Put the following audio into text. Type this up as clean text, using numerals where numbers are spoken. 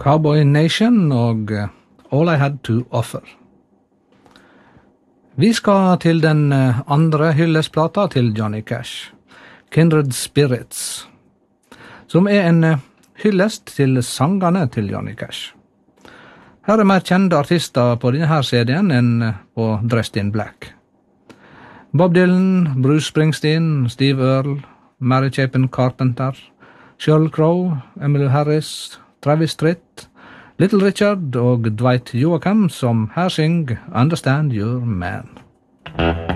Cowboy Nation og All I Had to Offer. Vi skal til den andre hyllesplata til Johnny Cash, Kindred Spirits, som en hyllest til sangene til Johnny Cash. Her mer kjente artister på denne her CD-en enn på Dressed in Black. Bob Dylan, Bruce Springsteen, Steve Earle, Mary Chapin Carpenter, Sheryl Crow, Emmylou Harris, Travis Tritt, Little Richard og Dwight Yoakam som her syng Understand Your Man.